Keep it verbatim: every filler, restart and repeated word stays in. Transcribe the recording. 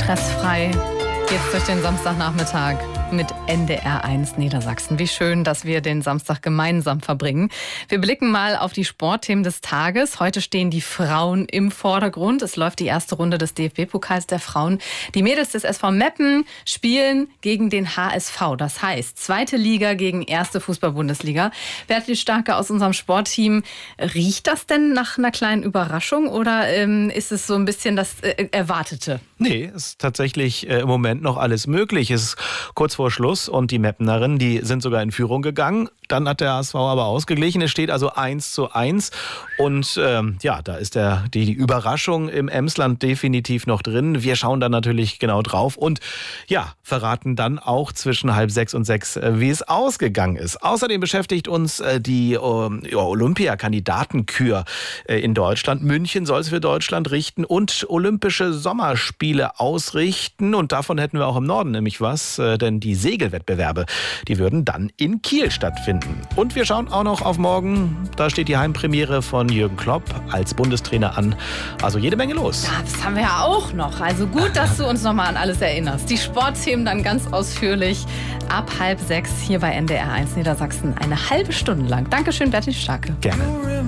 Stressfrei geht's durch den Samstagnachmittag mit N D R eins Niedersachsen. Wie schön, dass wir den Samstag gemeinsam verbringen. Wir blicken mal auf die Sportthemen des Tages. Heute stehen die Frauen im Vordergrund. Es läuft die erste Runde des D F B-Pokals der Frauen. Die Mädels des S V Meppen spielen gegen den H S V. Das heißt, zweite Liga gegen erste Fußball-Bundesliga. Bertli Starke aus unserem Sportteam. Riecht das denn nach einer kleinen Überraschung oder ähm, ist es so ein bisschen das äh, Erwartete? Nee, ist tatsächlich äh, im Moment noch alles möglich. Es ist kurz vor Schluss und die Meppenerinnen, die sind sogar in Führung gegangen. Dann hat der H S V aber ausgeglichen. Es steht also eins zu eins. Und ähm, ja, da ist der, die Überraschung im Emsland definitiv noch drin. Wir schauen da natürlich genau drauf und ja, verraten dann auch zwischen halb sechs und sechs, wie es ausgegangen ist. Außerdem beschäftigt uns äh, die äh, ja, Olympiakandidatenkür äh, in Deutschland. München soll es für Deutschland richten und Olympische Sommerspiele ausrichten. Und davon hätten wir auch im Norden nämlich was, äh, denn die Segelwettbewerbe, die würden dann in Kiel stattfinden. Und wir schauen auch noch auf morgen. Da steht die Heimpremiere von Jürgen Klopp als Bundestrainer an. Also jede Menge los. Ja, das haben wir ja auch noch. Also gut, dass du uns nochmal an alles erinnerst. Die Sportthemen dann ganz ausführlich ab halb sechs hier bei N D R eins Niedersachsen. Eine halbe Stunde lang. Dankeschön, Bertli Starke. Gerne.